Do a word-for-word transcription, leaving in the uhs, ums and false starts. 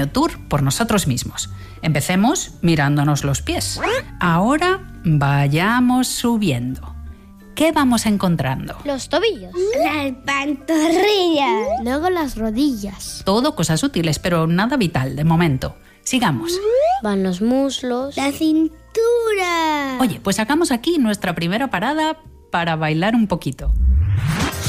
pequeño tour por nosotros mismos. Empecemos mirándonos los pies. Ahora vayamos subiendo. ¿Qué vamos encontrando? Los tobillos. Las pantorrillas. Luego las rodillas. Todo cosas útiles, pero nada vital de momento. Sigamos. Van los muslos. La cintura. Oye, pues sacamos aquí nuestra primera parada para bailar un poquito.